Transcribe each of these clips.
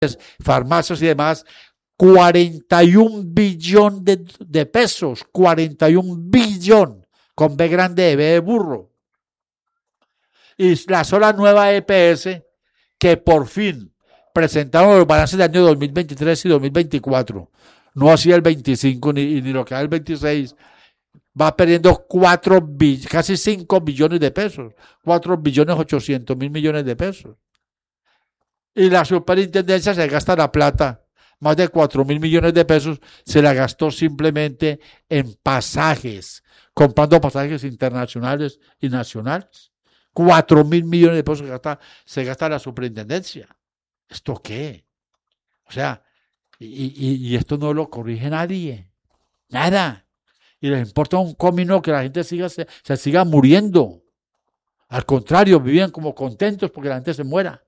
farmacias y demás, 41 billón de pesos, 41 billón, con B grande de B de burro. Y la sola nueva EPS, que por fin presentaron los balances del año 2023 y 2024, no así el 25 ni lo que da el 26, va perdiendo casi 5 billones de pesos, 4 billones 800 mil millones de pesos. Y la superintendencia se gasta la plata, más de 4 mil millones de pesos, se la gastó simplemente en pasajes, comprando pasajes internacionales y nacionales. 4 mil millones de pesos se gasta la superintendencia. ¿Esto qué? O sea, y esto no lo corrige nadie. Nada. Y les importa un comino que la gente se siga muriendo. Al contrario, vivían como contentos porque la gente se muera.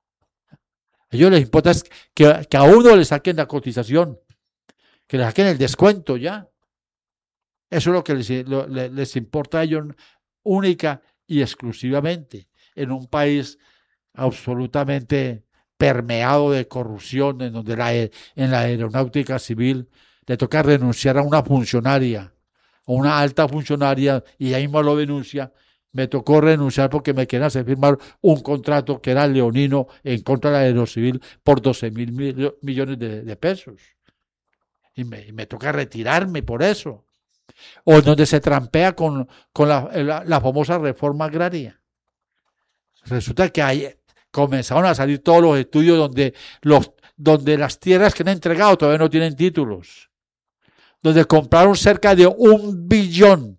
A ellos les importa es que a uno le saquen la cotización, que le saquen el descuento ya. Eso es lo que les importa a ellos única y exclusivamente en un país absolutamente permeado de corrupción, en donde en la aeronáutica civil le toca renunciar a una funcionaria o una alta funcionaria y ahí mismo lo denuncia. Me tocó renunciar porque me querían hacer firmar un contrato que era leonino en contra de la aerocivil por 12 mil millones de pesos. Y me toca retirarme por eso. O donde se trampea con la famosa reforma agraria. Resulta que comenzaron a salir todos los estudios donde las tierras que han entregado todavía no tienen títulos. Donde compraron cerca de un billón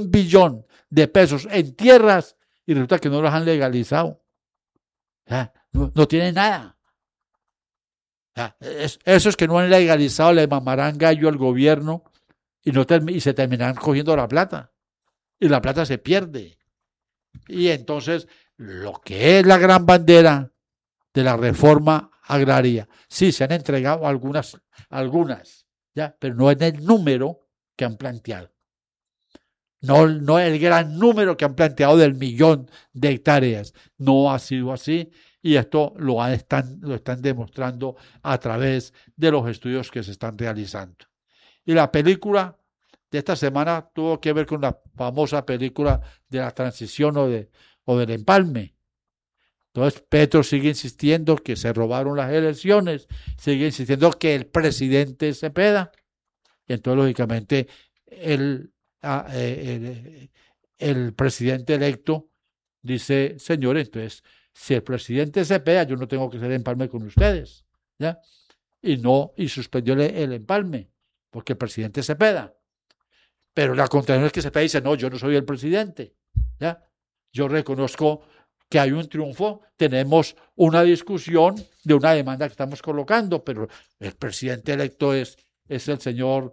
de pesos en tierras y resulta que no las han legalizado. O sea, no tienen nada. O sea, esos que no han legalizado le mamarán gallo al gobierno y se terminarán cogiendo la plata. Y la plata se pierde. Y entonces, lo que es la gran bandera de la reforma agraria, sí, se han entregado algunas, ¿ya? Pero no en el número que han planteado. No el gran número que han planteado del 1.000.000 de hectáreas. No ha sido así y esto lo están demostrando a través de los estudios que se están realizando. Y la película de esta semana tuvo que ver con la famosa película de la transición o del empalme. Entonces Petro sigue insistiendo que se robaron las elecciones, sigue insistiendo que el presidente Cepeda, y entonces lógicamente el presidente electo dice, señores, entonces si el presidente Cepeda, yo no tengo que hacer empalme con ustedes, ¿ya? Y suspendió el empalme, porque el presidente Cepeda. Pero la contradicción es que Cepeda dice, no, yo no soy el presidente, ¿ya? Yo reconozco que hay un triunfo, tenemos una discusión de una demanda que estamos colocando, pero el presidente electo es el señor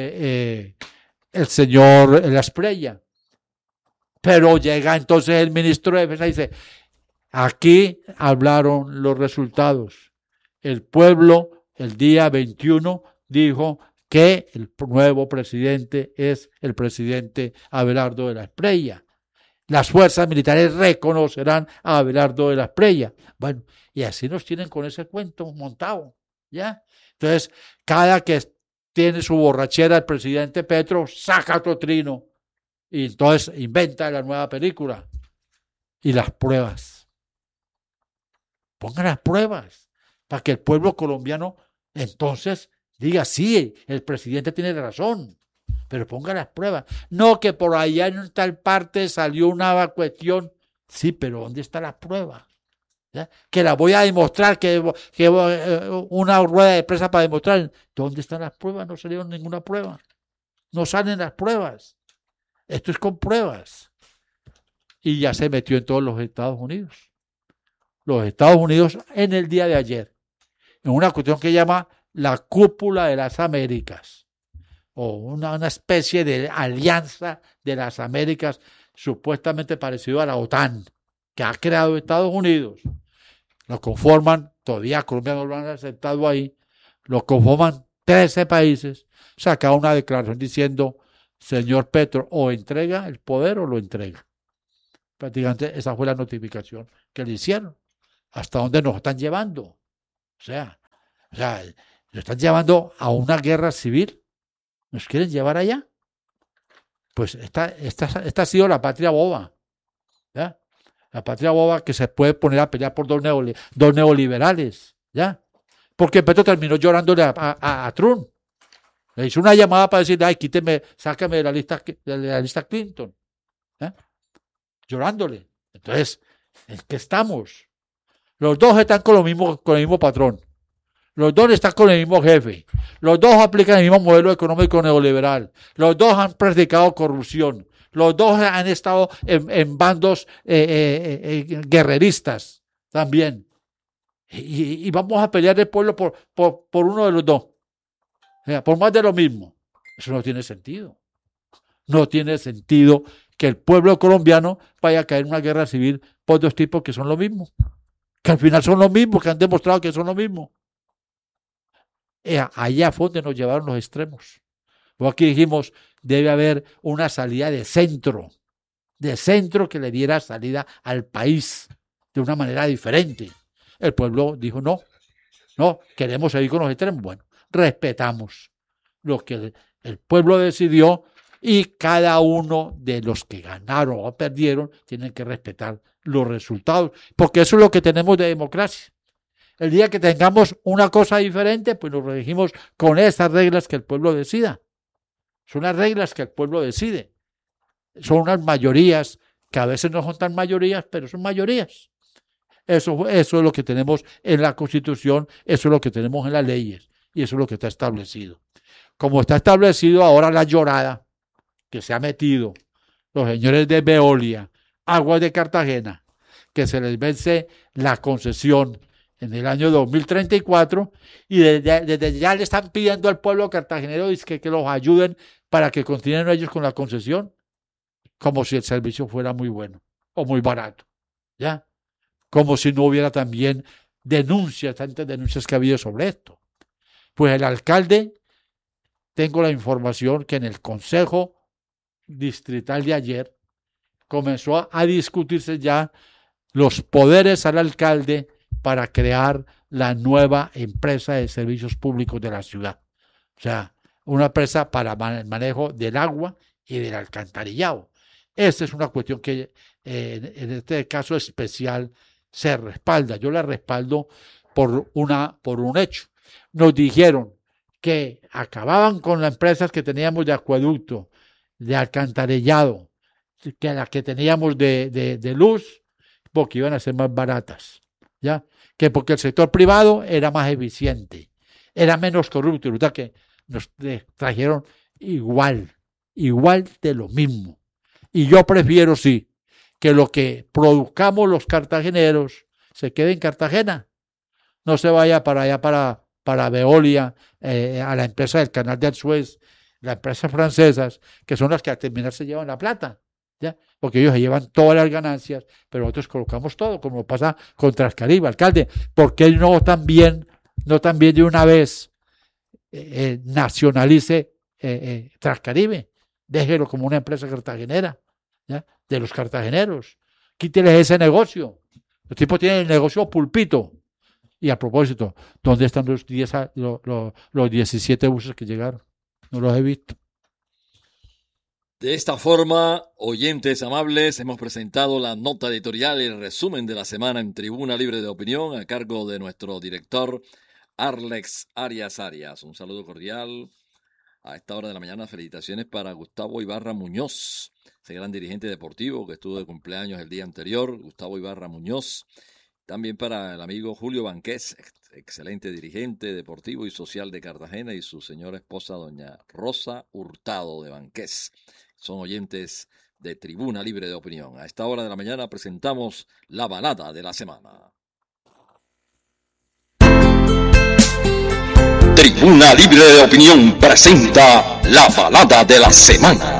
Asprilla. Pero llega entonces el ministro de Defensa y dice, aquí hablaron los resultados. El pueblo el día 21 dijo que el nuevo presidente es el presidente Abelardo de la Espriella. Las fuerzas militares reconocerán a Abelardo de la Espriella. Bueno, y así nos tienen con ese cuento montado, ¿ya? Entonces, cada que tiene su borrachera el presidente Petro, saca otro trino y entonces inventa la nueva película. Y las pruebas. Pongan las pruebas para que el pueblo colombiano entonces diga, sí, el presidente tiene razón, pero ponga las pruebas. No que por allá en tal parte salió una cuestión. Sí, pero ¿dónde está la prueba? ¿Ya? Que la voy a demostrar, que una rueda de prensa para demostrar. ¿Dónde están las pruebas? No salieron ninguna prueba. No salen las pruebas. Esto es con pruebas. Y ya se metió en todos los Estados Unidos. Los Estados Unidos en el día de ayer, en una cuestión que llama la Cúpula de las Américas, o una especie de alianza de las Américas supuestamente parecido a la OTAN, que ha creado Estados Unidos. Lo conforman, todavía Colombia no lo han aceptado ahí, lo conforman 13 países, saca una declaración diciendo, señor Petro, o entrega el poder o lo entrega. Prácticamente esa fue la notificación que le hicieron. ¿Hasta dónde nos están llevando? O sea, O sea, nos están llevando a una guerra civil. ¿Nos quieren llevar allá? Pues esta ha sido la patria boba. ¿Ya? La patria boba que se puede poner a pelear por dos neoliberales. ¿Ya? Porque Petro terminó llorándole a Trump. Le hizo una llamada para decirle, ay, quíteme, sácame de la lista Clinton. ¿Eh? Llorándole. Entonces, ¿en qué estamos? Los dos están con el mismo patrón. Los dos están con el mismo jefe. Los dos aplican el mismo modelo económico neoliberal. Los dos han practicado corrupción. Los dos han estado en bandos guerreristas también. Y vamos a pelear el pueblo por uno de los dos. O sea, por más de lo mismo. Eso no tiene sentido. No tiene sentido que el pueblo colombiano vaya a caer en una guerra civil por dos tipos que son lo mismo. Que al final son lo mismo, que han demostrado que son lo mismo. Allá fue donde nos llevaron los extremos. Pues aquí dijimos, debe haber una salida de centro que le diera salida al país de una manera diferente. El pueblo dijo, no, queremos seguir con los extremos. Bueno, respetamos lo que el pueblo decidió y cada uno de los que ganaron o perdieron tienen que respetar los resultados, porque eso es lo que tenemos de democracia. El día que tengamos una cosa diferente, pues nos regimos con esas reglas que el pueblo decida. Son las reglas que el pueblo decide. Son unas mayorías que a veces no son tan mayorías, pero son mayorías. Eso es lo que tenemos en la Constitución, eso es lo que tenemos en las leyes y eso es lo que está establecido. Como está establecido ahora la llorada que se ha metido los señores de Veolia, Aguas de Cartagena, que se les vence la concesión en el año 2034 y desde ya le están pidiendo al pueblo cartagenero que los ayuden para que continúen ellos con la concesión, como si el servicio fuera muy bueno o muy barato, ¿ya? Como si no hubiera también tantas denuncias que ha habido sobre esto. Pues el alcalde, tengo la información que en el Consejo Distrital de ayer comenzó a discutirse ya los poderes al alcalde para crear la nueva empresa de servicios públicos de la ciudad. O sea, una empresa para el manejo del agua y del alcantarillado. Esta es una cuestión que en este caso especial se respalda. Yo la respaldo por un hecho. Nos dijeron que acababan con las empresas que teníamos de acueducto, de alcantarillado, que las que teníamos de luz, porque iban a ser más baratas, ¿ya? Que porque el sector privado era más eficiente, era menos corrupto, ¿verdad? Que nos trajeron igual de lo mismo. Y yo prefiero, sí, que lo que produzcamos los cartageneros se quede en Cartagena, no se vaya para allá, para Veolia, a la empresa del Canal del Suez, las empresas francesas, que son las que al terminar se llevan la plata, ¿ya? Porque ellos se llevan todas las ganancias, pero nosotros colocamos todo, como pasa con Transcaribe. Alcalde, ¿por qué no también de una vez nacionalice Transcaribe? Déjelo como una empresa cartagenera, ¿ya? De los cartageneros. Quíteles ese negocio. Los tipos tienen el negocio pulpito. Y a propósito, ¿dónde están los 17 buses que llegaron? No los he visto. De esta forma, oyentes amables, hemos presentado la nota editorial y el resumen de la semana en Tribuna Libre de Opinión a cargo de nuestro director Arlex Arias. Un saludo cordial a esta hora de la mañana. Felicitaciones para Gustavo Ibarra Muñoz, ese gran dirigente deportivo que estuvo de cumpleaños el día anterior, Gustavo Ibarra Muñoz. También para el amigo Julio Banqués, excelente dirigente deportivo y social de Cartagena, y su señora esposa, doña Rosa Hurtado de Banqués. Son oyentes de Tribuna Libre de Opinión. A esta hora de la mañana presentamos la balada de la semana. Tribuna Libre de Opinión presenta la balada de la semana.